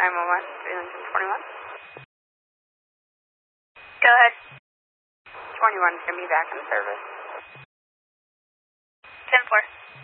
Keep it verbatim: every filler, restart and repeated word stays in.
nine one one, three twenty-one. Go ahead. twenty-one is going to be back in service. ten four.